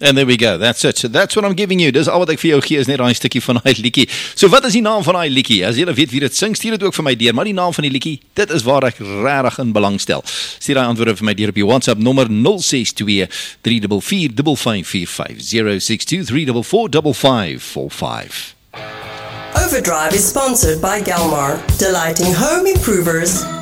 And there we go, that's it. So that's what I'm giving you. Dis al wat ek vir jou gee is net daai stukkie van daai liedjie. So wat is die naam van daai liedjie? As jy weet wie dit sing, stuur dit ook vir my deur. Maar die naam van die liedjie, dit is waar ek regtig in belang stel. Stuur daai antwoorde vir my deur op die WhatsApp nommer 062 344 5545 062 344 5545. Overdrive is sponsored by Galmar, delighting home improvers.